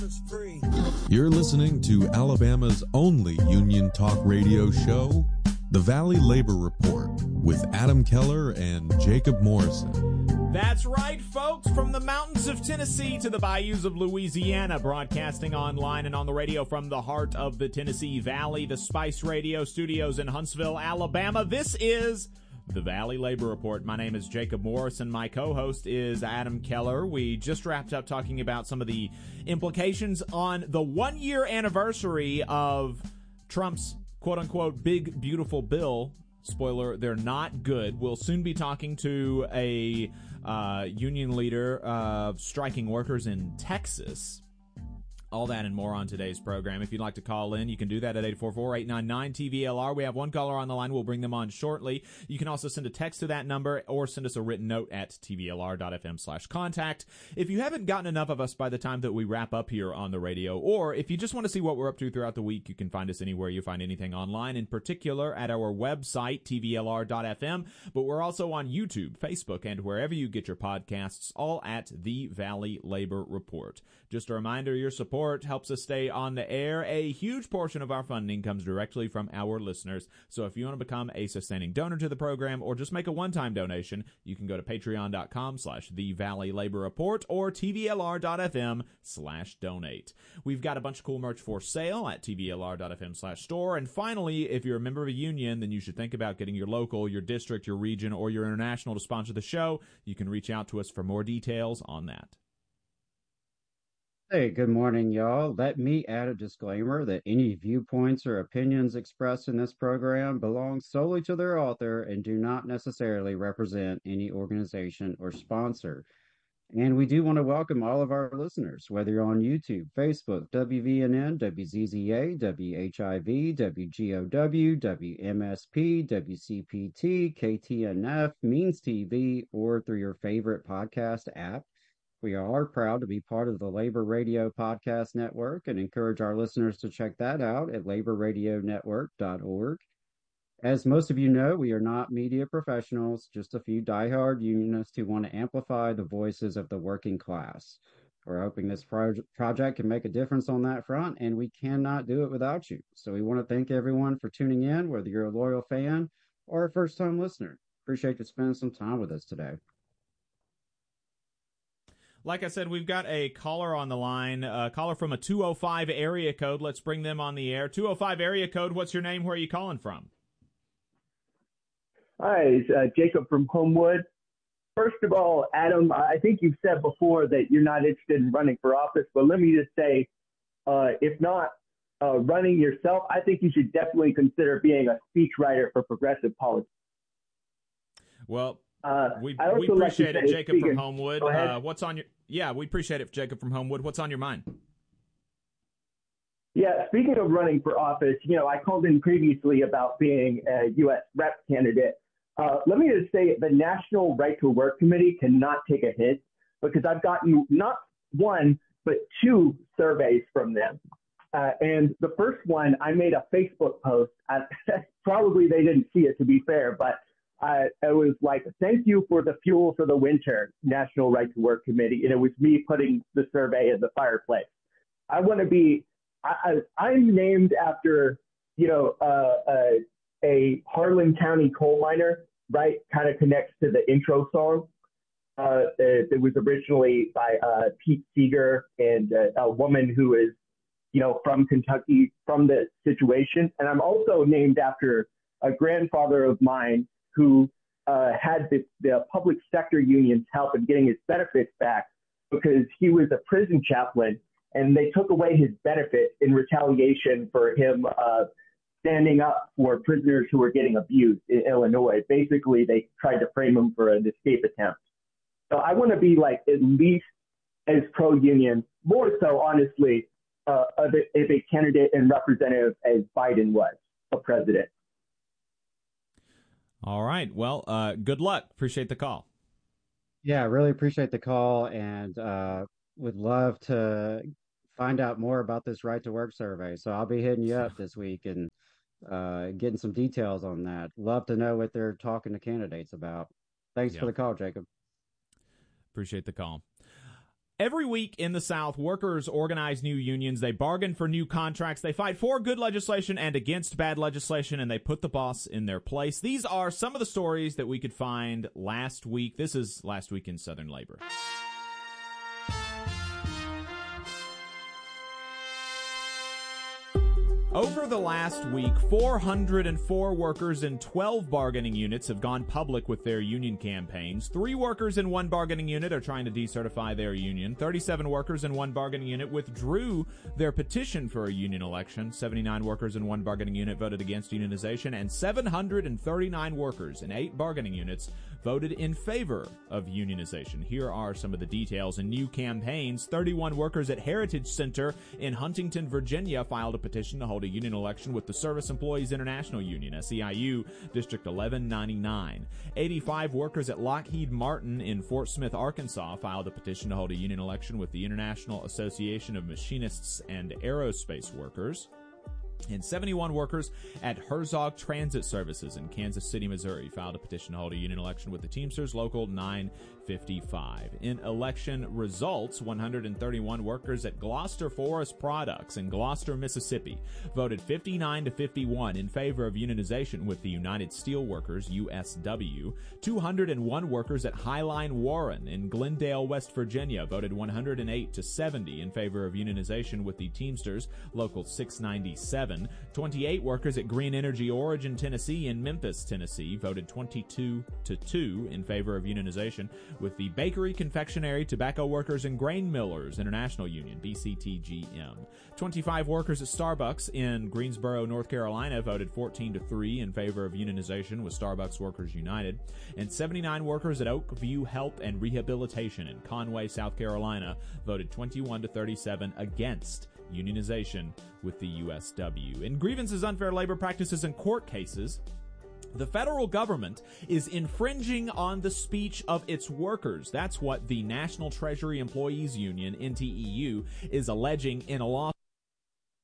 You're listening to Alabama's only union talk radio show, The Valley Labor Report, with Adam Keller and Jacob Morrison. That's right, folks, from the mountains of Tennessee to the bayous of Louisiana, broadcasting online and on the radio from the heart of the Tennessee Valley, the Spice Radio Studios in Huntsville, Alabama. This is The Valley Labor Report. My name is Jacob Morrison. My co-host is Adam Keller. We just wrapped up talking about some of the implications on the one-year anniversary of Trump's quote-unquote big, beautiful bill. Spoiler, they're not good. We'll soon be talking to a union leader of striking workers in Texas. All that and more on today's program. If you'd like to call in, you can do that at 844-899-TVLR. We have one caller on the line. We'll bring them on shortly. You can also send a text to that number or send us a written note at tvlr.fm/contact. If you haven't gotten enough of us by the time that we wrap up here on the radio, or if you just want to see what we're up to throughout the week, you can find us anywhere you find anything online, in particular at our website, tvlr.fm. But we're also on YouTube, Facebook, and wherever you get your podcasts, all at The Valley Labor Report. Just a reminder, your support helps us stay on the air. A huge portion of our funding comes directly from our listeners. So if you want to become a sustaining donor to the program or just make a one-time donation, you can go to patreon.com/The Valley Labor Report or tvlr.fm/donate. We've got a bunch of cool merch for sale at tvlr.fm/store. And finally, if you're a member of a union, then you should think about getting your local, your district, your region, or your international to sponsor the show. You can reach out to us for more details on that. Hey, good morning, y'all. Let me add a disclaimer that any viewpoints or opinions expressed in this program belong solely to their author and do not necessarily represent any organization or sponsor. And we do want to welcome all of our listeners, whether you're on YouTube, Facebook, WVNN, WZZA, WHIV, WGOW, WMSP, WCPT, KTNF, Means TV, or through your favorite podcast app. We are proud to be part of the Labor Radio Podcast Network and encourage our listeners to check that out at laborradionetwork.org. As most of you know, we are not media professionals, just a few diehard unionists who want to amplify the voices of the working class. We're hoping this project can make a difference on that front, and we cannot do it without you. So we want to thank everyone for tuning in, whether you're a loyal fan or a first-time listener. Appreciate you spending some time with us today. Like I said, we've got a caller on the line, a caller from a 205 area code. Let's bring them on the air. 205 area code, what's your name? Where are you calling from? Hi, it's Jacob from Homewood. First of all, Adam, I think you've said before that you're not interested in running for office, but let me just say, if not running yourself, I think you should definitely consider being a speechwriter for progressive politics. Well, we appreciate it, Jacob from Homewood. What's on your? Yeah, we appreciate it, Jacob from Homewood. What's on your mind? Yeah, speaking of running for office, I called in previously about being a U.S. rep candidate. Let me just say the National Right to Work Committee cannot take a hit because I've gotten not one, but two surveys from them. And the first one, I made a Facebook post. Probably they didn't see it, to be fair, but it was like, thank you for the fuel for the winter, National Right to Work Committee. And it was me putting the survey in the fireplace. I want to be, I'm named after, a Harlan County coal miner, right? Kind of connects to the intro song. It was originally by Pete Seeger and a woman who is, from Kentucky, from the situation. And I'm also named after a grandfather of mine who had the public sector unions help in getting his benefits back because he was a prison chaplain and they took away his benefits in retaliation for him standing up for prisoners who were getting abused in Illinois. Basically, they tried to frame him for an escape attempt. So I want to be like at least as pro-union, more so, honestly, of a candidate and representative as Biden was a president. All right. Well, good luck. Appreciate the call. Yeah, I really appreciate the call and would love to find out more about this right to work survey. So I'll be hitting you up this week and getting some details on that. Love to know what they're talking to candidates about. Thanks for the call, Jacob. Appreciate the call. Every week in the South, workers organize new unions, they bargain for new contracts, they fight for good legislation and against bad legislation, and they put the boss in their place. These are some of the stories that we could find last week. This is Last Week in Southern Labor. Over the last week, 404 workers in 12 bargaining units have gone public with their union campaigns. 3 workers in one bargaining unit are trying to decertify their union. 37 workers in one bargaining unit withdrew their petition for a union election. 79 workers in one bargaining unit voted against unionization, and 739 workers in 8 bargaining units voted in favor of unionization. Here are some of the details. In new campaigns, 31 workers at Heritage Center in Huntington, Virginia filed a petition to hold a union election with the Service Employees International Union, SEIU, District 1199. 85 workers at Lockheed Martin in Fort Smith, Arkansas, filed a petition to hold a union election with the International Association of Machinists and Aerospace Workers. And 71 workers at Herzog Transit Services in Kansas City, Missouri, filed a petition to hold a union election with the Teamsters Local 955. In election results, 131 workers at Gloucester Forest Products in Gloucester, Mississippi, voted 59-51 in favor of unionization with the United Steelworkers, USW. 201 workers at Highline Warren in Glendale, West Virginia, voted 108-70 in favor of unionization with the Teamsters Local 697. 28 workers at Green Energy Origin, Tennessee in Memphis, Tennessee, voted 22-2 in favor of unionization with the Bakery, Confectionery, Tobacco Workers, and Grain Millers International Union, BCTGM. 25 workers at Starbucks in Greensboro, North Carolina, voted 14-3 in favor of unionization with Starbucks Workers United. And 79 workers at Oakview Health and Rehabilitation in Conway, South Carolina, voted 21-37 against unionization with the USW. In grievances, unfair labor practices, and court cases, the federal government is infringing on the speech of its workers. That's what the National Treasury Employees Union, NTEU, is alleging in a lawsuit.